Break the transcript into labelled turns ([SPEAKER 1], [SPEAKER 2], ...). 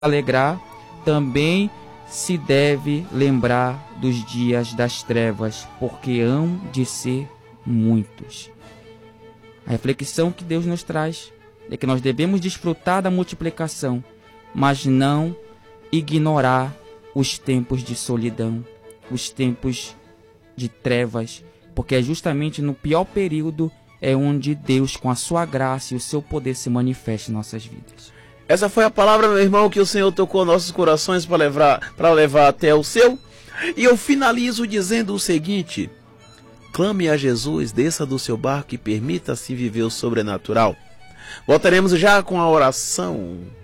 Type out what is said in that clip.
[SPEAKER 1] alegrar, também se deve lembrar dos dias das trevas, porque hão de ser muitos. A reflexão que Deus nos traz é que nós devemos desfrutar da multiplicação, mas não ignorar os tempos de solidão, os tempos de trevas, porque é justamente no pior período é onde Deus, com a sua graça e o seu poder, se manifesta em nossas vidas.
[SPEAKER 2] Essa foi a palavra, meu irmão, que o Senhor tocou nossos corações para levar até o seu. E eu finalizo dizendo o seguinte: clame a Jesus, desça do seu barco e permita-se viver o sobrenatural. Voltaremos já com a oração